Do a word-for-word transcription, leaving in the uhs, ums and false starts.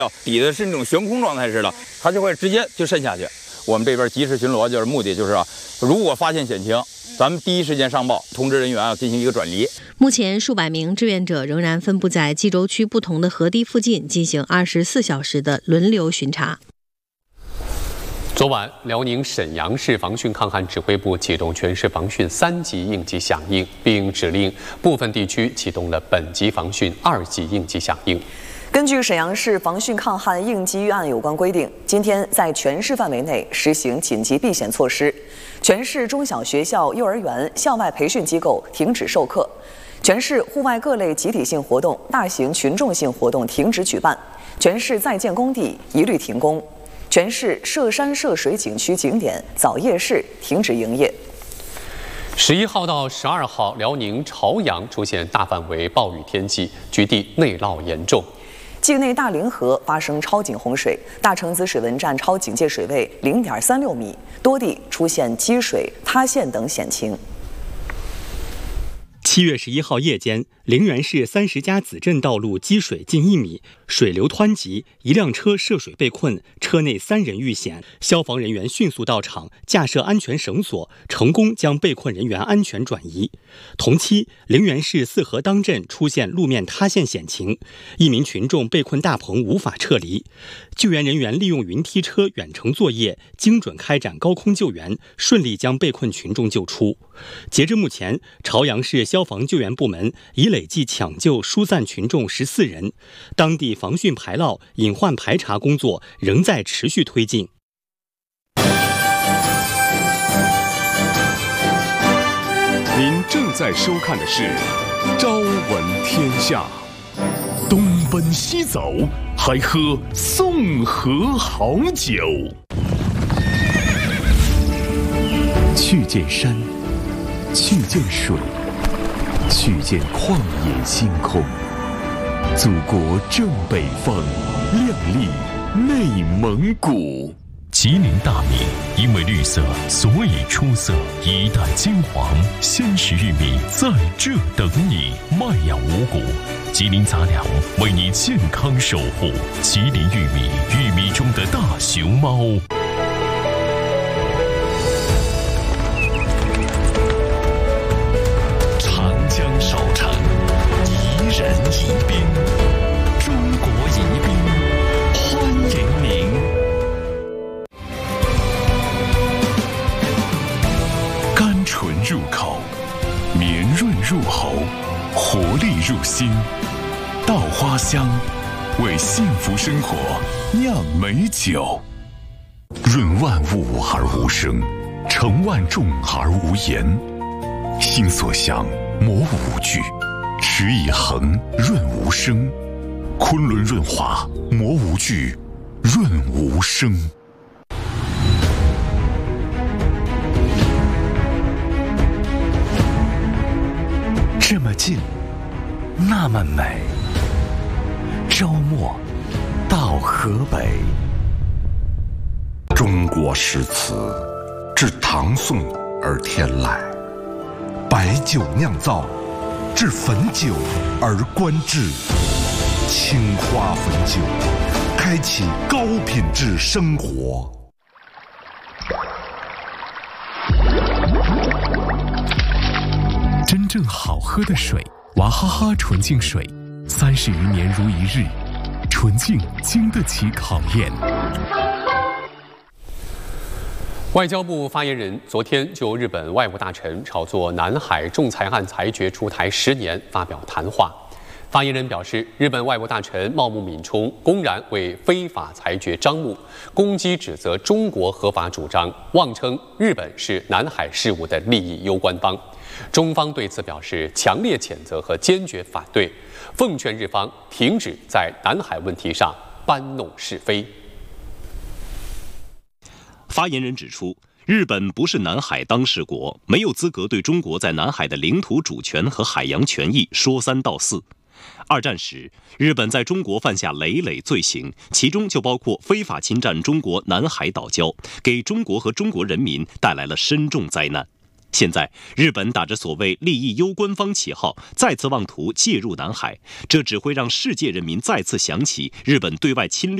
底的是那种悬空状态似的，它就会直接就渗下去。我们这边及时巡逻，就是目的就是啊，如果发现险情，咱们第一时间上报，通知人员啊进行一个转移。 目前，数百名志愿者仍然分布在冀州区不同的河堤附近，进行二十四小时的轮流巡查。 昨晚，辽宁沈阳市防汛抗旱指挥部启动全市防汛三级应急响应，并指令部分地区启动了本级防汛二级应急响应。 根据沈阳市防汛抗旱应急预案有关规定，今天在全市范围内实行紧急避险措施，全市中小学校、幼儿园、校外培训机构停止授课，全市户外各类集体性活动、大型群众性活动停止举办，全市在建工地一律停工，全市涉山涉水景区景点、早夜市停止营业。 十一号到十二号，辽宁朝阳出现大范围暴雨天气，局地内涝严重。 境内大凌河发生超警洪水，大橙子水文站超警戒水位零点三六米，多地出现积水、塌陷等险情。 七月十一号夜间，陵园市三十家子镇道路积水近一米，水流湍急，一辆车涉水被困，车内三人遇险。消防人员迅速到场，架设安全绳索，成功将被困人员安全转移。同期，陵园市四河当镇出现路面塌陷险情，一名群众被困大棚无法撤离，救援人员利用云梯车远程作业，精准开展高空救援，顺利将被困群众救出。截至目前，朝阳市消防救援部门已累计抢救疏散群众十四人，当地防汛排涝、隐患排查工作仍在持续推进。 您正在收看的是《朝闻天下》，东奔西走，还喝宋河好酒。去见山，去见水，去见旷野星空。祖国正北方，亮丽内蒙古。 吉林大米因为绿色，所以出色。一代金黄，鲜食玉米在这等你。麦养五谷，吉林杂粮为你健康守护。吉林玉米，玉米中的大熊猫。长江少城，宜人宜宾，中国宜宾，欢迎您。甘醇入口，绵润入喉，活力入心。稻花香，为幸福生活酿美酒。润万物而无声，成万众而无言。心所向，磨无惧，持以恒，润无声。昆仑润滑，磨无惧，润无声。 这么近，那么美。周末到河北。 中国诗词自唐宋而天来，白酒酿造，至汾酒而观之。青花汾酒，开启高品质生活。 真正好喝的水，娃哈哈纯净水，三十余年如一日，纯净经得起考验。 外交部发言人昨天就日本外务大臣炒作南海仲裁案裁决出台十年发表谈话。发言人表示，日本外务大臣茂木敏充公然为非法裁决张目，攻击指责中国合法主张，妄称日本是南海事务的利益攸关方。中方对此表示强烈谴责和坚决反对，奉劝日方停止在南海问题上搬弄是非。 发言人指出，日本不是南海当事国，没有资格对中国在南海的领土主权和海洋权益说三道四。二战时，日本在中国犯下累累罪行，其中就包括非法侵占中国南海岛礁，给中国和中国人民带来了深重灾难。 现在，日本打着所谓利益攸关方旗号，再次妄图介入南海，这只会让世界人民再次想起日本对外侵略